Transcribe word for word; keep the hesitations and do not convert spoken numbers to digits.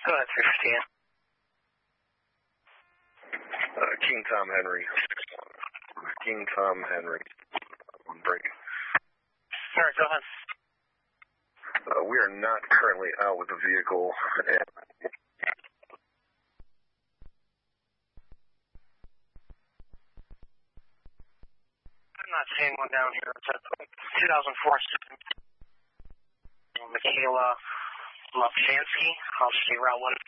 Go ahead, three fifty-eight. Uh, King Tom Henry. King Tom Henry. Break. All right, go ahead. Uh, we are not currently out with the vehicle. And I'm not seeing one down here. It's a two thousand four Michaela Lopchansky. I'll see route one.